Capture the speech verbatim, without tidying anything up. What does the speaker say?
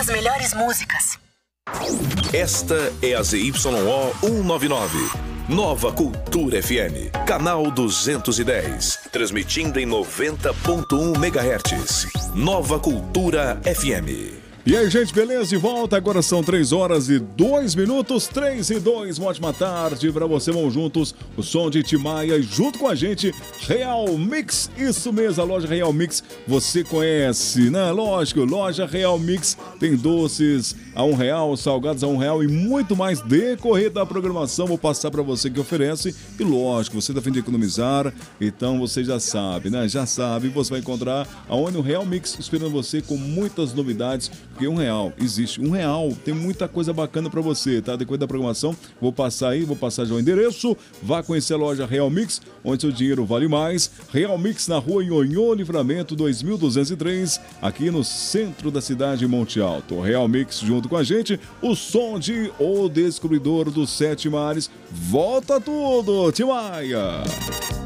melhores músicas. Esta é a Z Y O cento e noventa e nove. Nova Cultura F M, canal duzentos e dez, transmitindo em noventa ponto um megahertz. Nova Cultura F M. E aí, gente, beleza? De volta, agora são três horas e dois minutos, três e dois, uma ótima tarde pra você, vamos juntos, o som de Timaya, junto com a gente, Real Mix, isso mesmo, a loja Real Mix, você conhece, né? Lógico, loja Real Mix, tem doces a um real, salgados a um real e muito mais. Decorrer da programação, vou passar pra você que oferece, e lógico, você tá a fim de economizar, então você já sabe, né? Já sabe, você vai encontrar aonde o Real Mix esperando você com muitas novidades. Porque um real, existe um real, tem muita coisa bacana pra você, tá? Depois da programação, vou passar aí, vou passar já o endereço, vá conhecer a loja Real Mix, onde seu dinheiro vale mais. Real Mix na rua Nhonhô, Livramento dois mil duzentos e três, aqui no centro da cidade de Monte Alto. Real Mix junto com a gente, o som de O Descobridor dos Sete Mares. Volta tudo, Timaya!